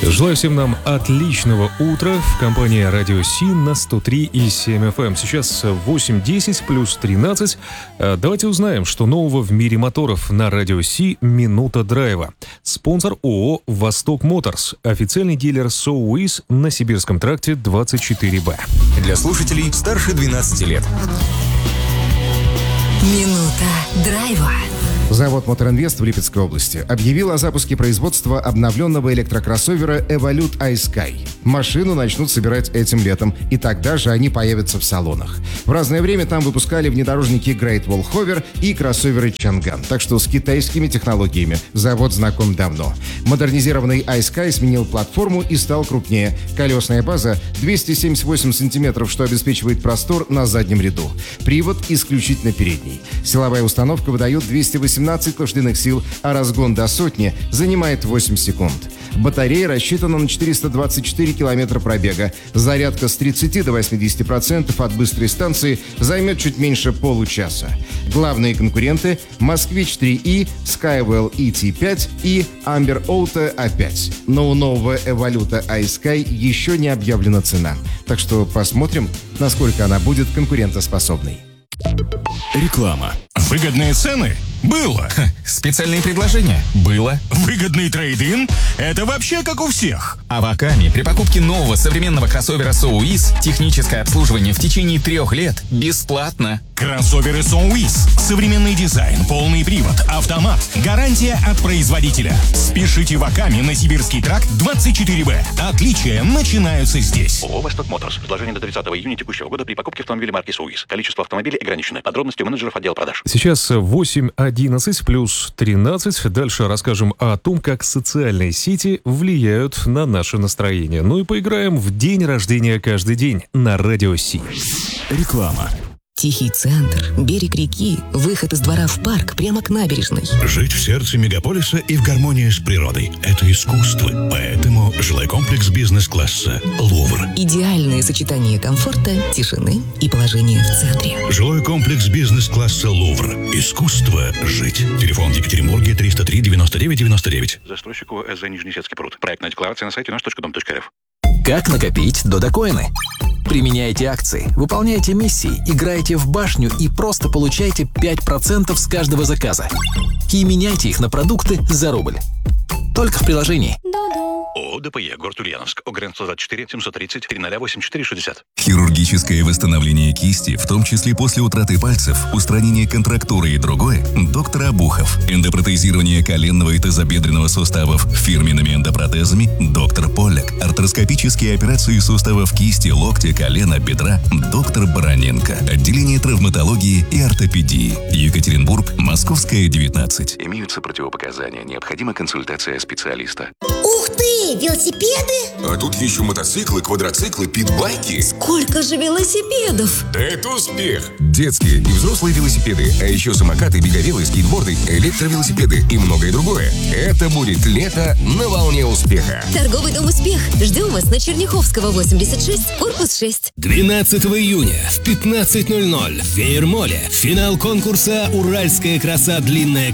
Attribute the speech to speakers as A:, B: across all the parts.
A: Желаю всем нам отличного утра в компании Радио Си на 103,7 FM. Сейчас 8:10 плюс 13. Давайте узнаем, что нового в мире моторов на Радио Си «Минута драйва». Спонсор ООО «Восток Моторс». Официальный дилер SOUIS на Сибирском тракте 24Б.
B: Для слушателей старше 12 лет.
C: «Минута драйва».
D: Завод «Моторинвест» в Липецкой области объявил о запуске производства обновленного электрокроссовера Evolute iSky. Машину начнут собирать этим летом, и тогда же они появятся в салонах. В разное время там выпускали внедорожники Great Wall Hover и кроссоверы Chang'an, так что с китайскими технологиями завод знаком давно. Модернизированный iSky сменил платформу и стал крупнее. Колесная база 278 сантиметров, что обеспечивает простор на заднем ряду. Привод исключительно передний. Силовая установка выдает 218 лошадиных сил, а разгон до сотни занимает 8 секунд. Батарея рассчитана на 424 километра пробега. Зарядка с 30 до 80% от быстрой станции займет чуть меньше получаса. Главные конкуренты – Москвич 3E, Skywell ET5 и Amber Auto A5. Но у нового Evolute iSky еще не объявлена цена. Так что посмотрим, насколько она будет конкурентоспособной.
B: Реклама. Выгодные цены? Было. Специальные предложения? Было. Выгодный трейд-ин? Это вообще как у всех. А в Акаме при покупке нового современного кроссовера SOUIS техническое обслуживание в течение 3 лет бесплатно. Кроссоверы SOUIS. Современный дизайн, полный привод, автомат. Гарантия от производителя. Спешите в Акаме на Сибирский тракт 24Б. Отличия начинаются здесь.
E: ООО «Восток Моторс». Предложение до 30 июня текущего года при покупке автомобиля марки SOUIS. Количество автомобилей ограничено. Подробности у менеджеров отдела продаж.
A: Сейчас 8:11 плюс 13. Дальше расскажем о том, как социальные сети влияют на наше настроение. Ну и поиграем в день рождения каждый день на Радио Си.
B: Реклама.
C: Тихий центр, берег реки, выход из двора в парк прямо к набережной.
F: Жить в сердце мегаполиса и в гармонии с природой – это искусство. Поэтому жилой комплекс бизнес-класса «Лувр».
C: Идеальное сочетание комфорта, тишины и положения в центре.
F: Жилой комплекс бизнес-класса «Лувр». Искусство жить. Телефон в Екатеринбурге 303 99 99.
E: Застройщику СЗ Нижнесецкий пруд. Проектная декларация на сайте наш.дом.рф.
B: Как накопить додокоины? Применяйте акции, выполняйте миссии, играйте в башню и просто получайте 5% с каждого заказа. И меняйте их на продукты за рубль. Только в приложении.
E: ООО ДПЕ, город Ульяновск. ОГРН 124 730 308 460.
G: Хирургическое восстановление кисти, в том числе после утраты пальцев, устранение контрактуры и другое, доктор Обухов. Эндопротезирование коленного и тазобедренного суставов фирменными эндопротезами, доктор Поляк. Артроскопические операции суставов кисти, локтя, колена, бедра, доктор Бароненко. Отделение травматологии и ортопедии. Екатеринбург, Московская, 19.
H: Имеются противопоказания. Необходима консультация специалиста.
I: Ух ты! Велосипеды?
J: А тут еще мотоциклы, квадроциклы, питбайки.
I: Сколько же велосипедов?
J: Это успех!
H: Детские и взрослые велосипеды, а еще самокаты, беговелы, скейтборды, электровелосипеды и многое другое. Это будет лето на волне успеха.
I: Торговый дом «Успех». Ждем вас на Черняховского, 86, корпус 6.
K: 12 июня в 15:00 в Веермоле финал конкурса «Уральская краса. Длинная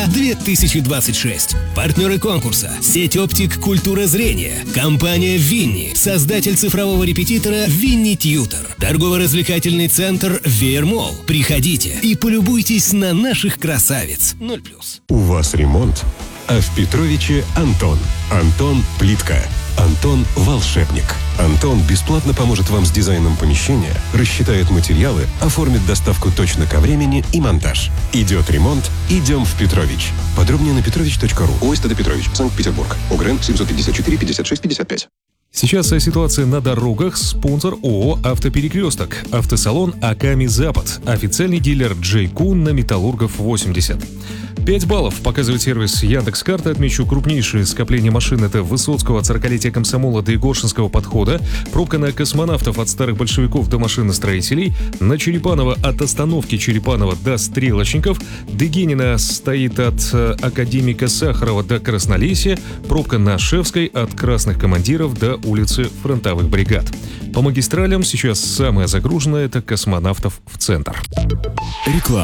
K: коса-2026». Партнеры конкурса – сеть оптик «Культура зрения», компания «Винни», создатель цифрового репетитора «Винни Тьютор», торгово-развлекательный центр «Веермол». Приходите и полюбуйтесь на наших красавиц. 0+.
L: У вас ремонт, а в Петровиче Антон. Антон Плитка. Антон волшебник. Антон бесплатно поможет вам с дизайном помещения, рассчитает материалы, оформит доставку точно ко времени и монтаж. Идет ремонт, идем в Петрович. Подробнее на petrovich.ru. ОСТД Петрович, Санкт-Петербург. ОГРН 754 56 55.
A: Сейчас о ситуации на дорогах. Спонсор ООО «Автоперекресток». Автосалон «Аками Запад». Официальный дилер Джейкун на Металлургов 80. 5 баллов показывает сервис Яндекс.Карта. Отмечу крупнейшее скопление машин. Это Высоцкого от 40-летия комсомола до Егоршинского подхода. Пробка на Космонавтов от старых большевиков до машиностроителей. На Черепанова от остановки Черепанова до Стрелочников. Дегенина стоит от Академика Сахарова до Краснолесья. Пробка на Шевской от Красных командиров до улицы Фронтовых бригад. По магистралям сейчас самая загруженная — это Космонавтов в центр.
B: Реклама.